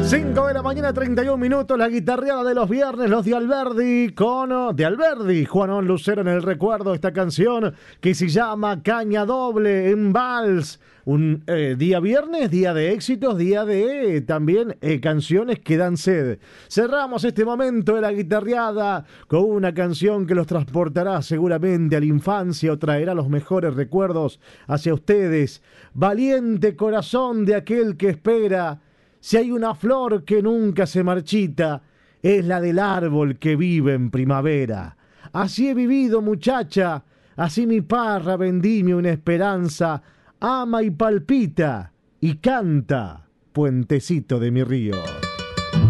5 de la mañana, 31 minutos, la guitarreada de los viernes, los de Alberdi, Juanón Lucero en el recuerdo, esta canción que se llama Caña Doble en Vals. Un día viernes, día de éxitos, día de también canciones que dan sed. Cerramos este momento de la guitarreada con una canción que los transportará seguramente a la infancia o traerá los mejores recuerdos hacia ustedes. Valiente corazón de aquel que espera. Si hay una flor que nunca se marchita, es la del árbol que vive en primavera. Así he vivido, muchacha, así mi parra vendimia una esperanza, ama y palpita y canta, puentecito de mi río.